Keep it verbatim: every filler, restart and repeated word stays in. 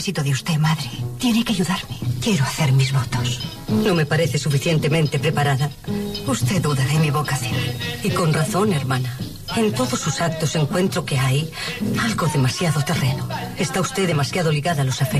necesito de usted, madre. Tiene que ayudarme. Quiero hacer mis votos. No me parece suficientemente preparada. Usted duda de mi vocación. Y con razón, hermana. En todos sus actos encuentro que hay algo demasiado terreno. Está usted demasiado ligada a los afectos.